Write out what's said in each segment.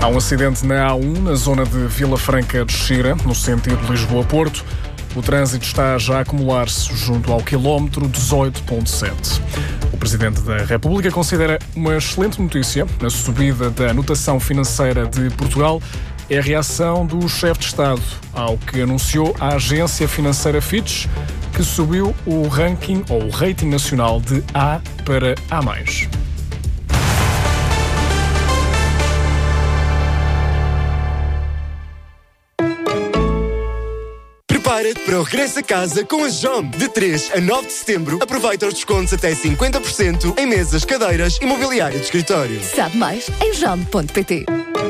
um acidente na A1, na zona de Vila Franca de Xira, no sentido Lisboa-Porto. O trânsito está já a acumular-se junto ao quilómetro 18.7. O Presidente da República considera uma excelente notícia a subida da notação financeira de Portugal. É a reação do chefe de Estado ao que anunciou a agência financeira Fitch, que subiu o ranking ou o rating nacional de A para A+. Prepara-te para o regresso a casa com a JOM. De 3 a 9 de setembro, aproveita os descontos até 50% em mesas, cadeiras e mobiliário de escritório. Sabe mais em jom.pt.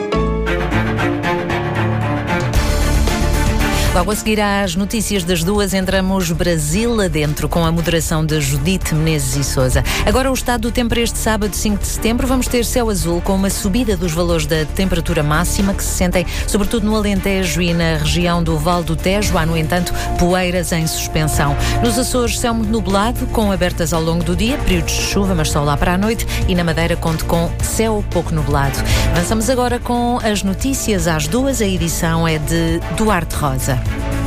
Logo a seguir às notícias das 2, entramos Brasil adentro com a moderação de Judite Menezes e Sousa. Agora o estado do tempo para este sábado, 5 de setembro. Vamos ter céu azul com uma subida dos valores da temperatura máxima que se sentem sobretudo no Alentejo e na região do Vale do Tejo. Há, no entanto, poeiras em suspensão. Nos Açores, céu muito nublado, com abertas ao longo do dia, períodos de chuva, mas só lá para a noite. E na Madeira conto com céu pouco nublado. Avançamos agora com as notícias às 2. A edição é de Duarte Rosa.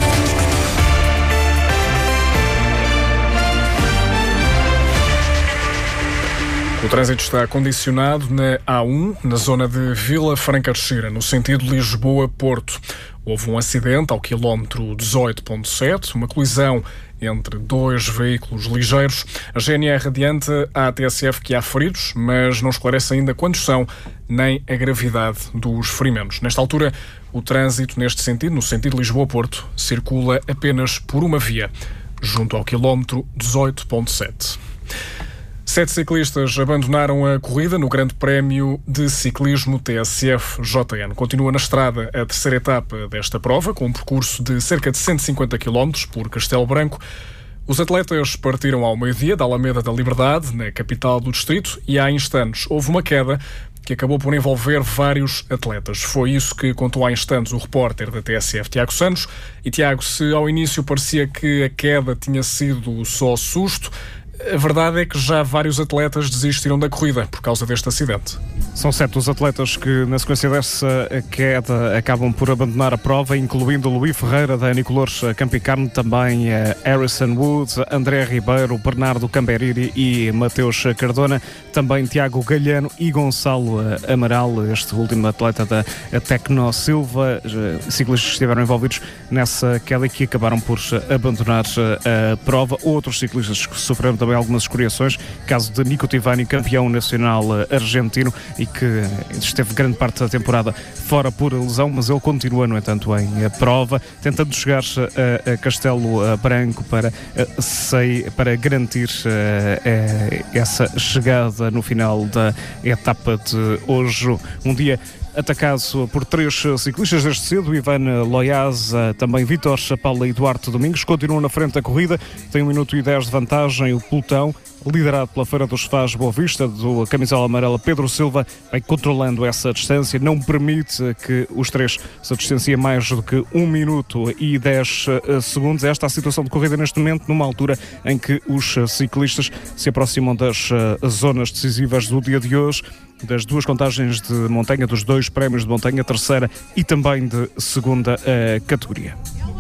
O trânsito está condicionado na A1, na zona de Vila Franca de Xira, no sentido Lisboa-Porto. Houve um acidente ao quilómetro 18.7, uma colisão entre dois veículos ligeiros. A GNR adianta à TSF que há feridos, mas não esclarece ainda quantos são, nem a gravidade dos ferimentos. Nesta altura, o trânsito neste sentido, no sentido Lisboa-Porto, circula apenas por uma via, junto ao quilómetro 18.7. 7 ciclistas abandonaram a corrida no Grande Prémio de Ciclismo TSF-JN. Continua na estrada a terceira etapa desta prova, com um percurso de cerca de 150 km por Castelo Branco. Os atletas partiram ao meio-dia da Alameda da Liberdade, na capital do distrito, e há instantes houve uma queda que acabou por envolver vários atletas. Foi isso que contou há instantes o repórter da TSF, Tiago Santos. E Tiago, se ao início parecia que a queda tinha sido só susto, a verdade é que já vários atletas desistiram da corrida por causa deste acidente. São 7 os atletas que, na sequência dessa queda, acabam por abandonar a prova, incluindo Luís Ferreira, da Nicolores Campicarne, também Harrison Woods, André Ribeiro, Bernardo Camberiri e Mateus Cardona, também Tiago Galhano e Gonçalo Amaral, este último atleta da Tecno Silva, ciclistas que estiveram envolvidos nessa queda e que acabaram por abandonar a prova. Outros ciclistas que sofreram também algumas escoriações, caso de Nico Tivani, campeão nacional argentino e que esteve grande parte da temporada fora por lesão, mas ele continua, no entanto, em prova, tentando chegar a Castelo Branco para garantir essa chegada no final da etapa de hoje. Um dia atacado por 3 ciclistas desde cedo, Ivan Loiasa, também Vítor Paula e Duarte Domingos, continuam na frente da corrida, tem 1 minuto e 10 de vantagem o pelotão, liderado pela Feira dos Faz Boa Vista, do camisola amarela Pedro Silva, vai controlando essa distância, não permite que os 3 se distanciem mais do que 1 minuto e 10 segundos. Esta é a situação de corrida neste momento, numa altura em que os ciclistas se aproximam das zonas decisivas do dia de hoje, das 2 contagens de montanha, dos 2 prémios de montanha, terceira e também de segunda categoria.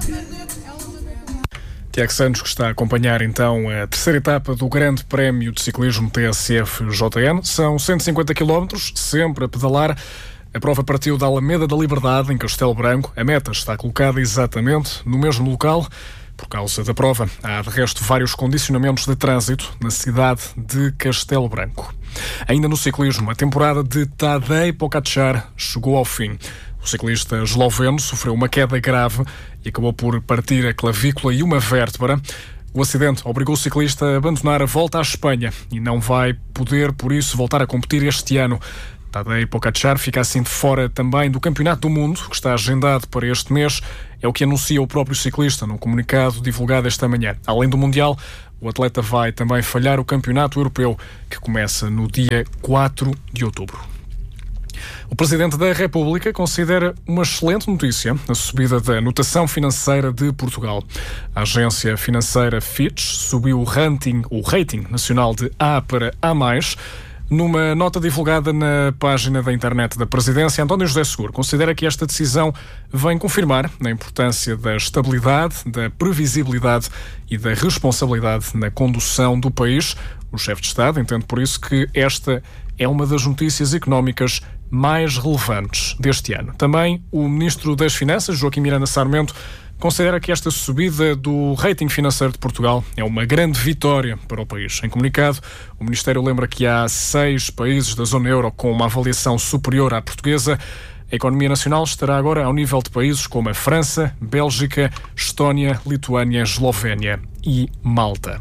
Tiago Santos, que está a acompanhar então a terceira etapa do Grande Prémio de Ciclismo TSF-JN. São 150 km, sempre a pedalar. A prova partiu da Alameda da Liberdade, em Castelo Branco. A meta está colocada exatamente no mesmo local. Por causa da prova, há de resto vários condicionamentos de trânsito na cidade de Castelo Branco. Ainda no ciclismo, a temporada de Tadej Pogačar chegou ao fim. O ciclista esloveno sofreu uma queda grave e acabou por partir a clavícula e uma vértebra. O acidente obrigou o ciclista a abandonar a volta à Espanha e não vai poder, por isso, voltar a competir este ano. Tadej Pogačar fica assim de fora também do Campeonato do Mundo, que está agendado para este mês. É o que anuncia o próprio ciclista num comunicado divulgado esta manhã. Além do Mundial, o atleta vai também falhar o Campeonato Europeu, que começa no dia 4 de outubro. O Presidente da República considera uma excelente notícia a subida da notação financeira de Portugal. A agência financeira Fitch subiu o rating nacional de A para A+. Numa nota divulgada na página da internet da Presidência, António José Seguro considera que esta decisão vem confirmar a importância da estabilidade, da previsibilidade e da responsabilidade na condução do país. O chefe de Estado entende por isso que esta é uma das notícias económicas mais relevantes deste ano. Também o Ministro das Finanças, Joaquim Miranda Sarmento, considera que esta subida do rating financeiro de Portugal é uma grande vitória para o país. Em comunicado, o Ministério lembra que há 6 países da zona euro com uma avaliação superior à portuguesa. A economia nacional estará agora ao nível de países como a França, Bélgica, Estónia, Lituânia, Eslovénia e Malta.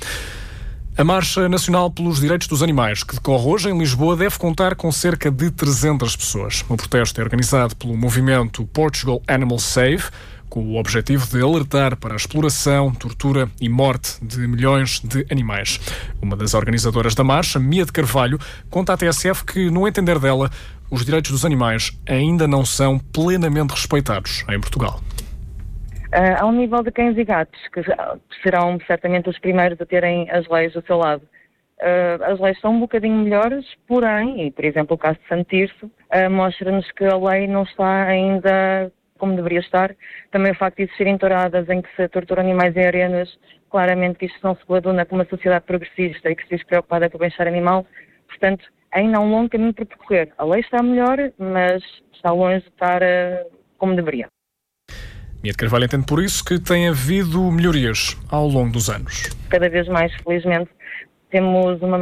A Marcha Nacional pelos Direitos dos Animais, que decorre hoje em Lisboa, deve contar com cerca de 300 pessoas. O protesto é organizado pelo movimento Portugal Animal Save, com o objetivo de alertar para a exploração, tortura e morte de milhões de animais. Uma das organizadoras da marcha, Mia de Carvalho, conta à TSF que, no entender dela, os direitos dos animais ainda não são plenamente respeitados em Portugal. Ao nível de cães e gatos, que serão certamente os primeiros a terem as leis do seu lado, as leis são um bocadinho melhores, porém, e por exemplo o caso de Santo Tirso, mostra-nos que a lei não está ainda como deveria estar. Também o facto de existirem touradas em que se torturam animais em arenas, claramente que isto não se coaduna com uma sociedade progressista e que se diz preocupada com o bem-estar animal. Portanto, ainda há um longo caminho para percorrer. A lei está melhor, mas está longe de estar como deveria. Mia de Carvalho entende por isso que tem havido melhorias ao longo dos anos. Cada vez mais, felizmente, temos uma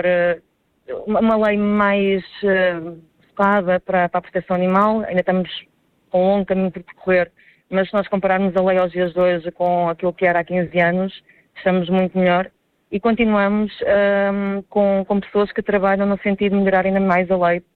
lei mais focada para a proteção animal. Ainda estamos com um longo caminho para percorrer, mas se nós compararmos a lei aos dias de hoje com aquilo que era há 15 anos, estamos muito melhor e continuamos com pessoas que trabalham no sentido de melhorar ainda mais a lei.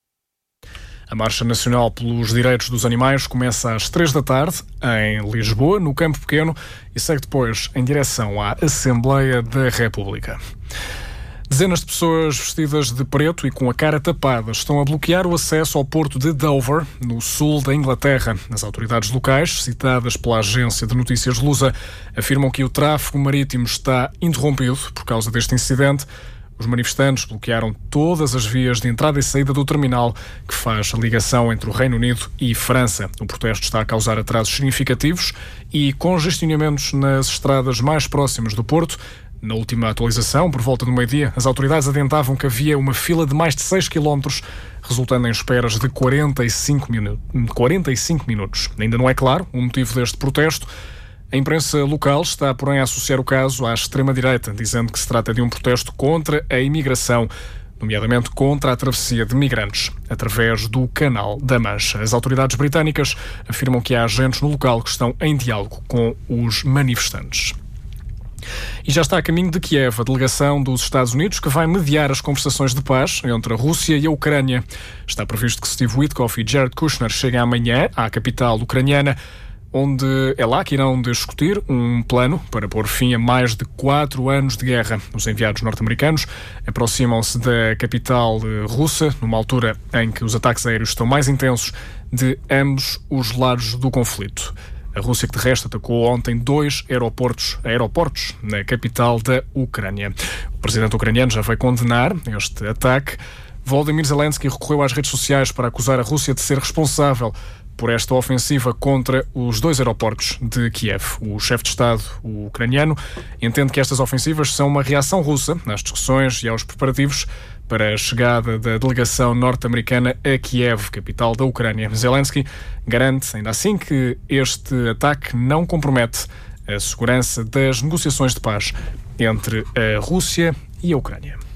A Marcha Nacional pelos Direitos dos Animais começa às 3 da tarde, em Lisboa, no Campo Pequeno, e segue depois em direção à Assembleia da República. Dezenas de pessoas vestidas de preto e com a cara tapada estão a bloquear o acesso ao porto de Dover, no sul da Inglaterra. As autoridades locais, citadas pela agência de notícias Lusa, afirmam que o tráfego marítimo está interrompido por causa deste incidente. Os manifestantes bloquearam todas as vias de entrada e saída do terminal que faz a ligação entre o Reino Unido e França. O protesto está a causar atrasos significativos e congestionamentos nas estradas mais próximas do porto. Na última atualização, por volta do meio-dia, as autoridades adiantavam que havia uma fila de mais de 6 km, resultando em esperas de 45 minutos. Ainda não é claro o motivo deste protesto. A imprensa local está, porém, a associar o caso à extrema-direita, dizendo que se trata de um protesto contra a imigração, nomeadamente contra a travessia de migrantes através do Canal da Mancha. As autoridades britânicas afirmam que há agentes no local que estão em diálogo com os manifestantes. E já está a caminho de Kiev a delegação dos Estados Unidos que vai mediar as conversações de paz entre a Rússia e a Ucrânia. Está previsto que Steve Witkoff e Jared Kushner cheguem amanhã à capital ucraniana, onde é lá que irão discutir um plano para pôr fim a mais de 4 anos de guerra. Os enviados norte-americanos aproximam-se da capital russa, numa altura em que os ataques aéreos estão mais intensos de ambos os lados do conflito. A Rússia, que de resto atacou ontem 2 aeroportos na capital da Ucrânia. O presidente ucraniano já veio condenar este ataque. Volodymyr Zelensky recorreu às redes sociais para acusar a Rússia de ser responsável por esta ofensiva contra os 2 aeroportos de Kiev. O chefe de Estado ucraniano entende que estas ofensivas são uma reação russa às discussões e aos preparativos para a chegada da delegação norte-americana a Kiev, capital da Ucrânia. Zelensky garante, ainda assim, que este ataque não compromete a segurança das negociações de paz entre a Rússia e a Ucrânia.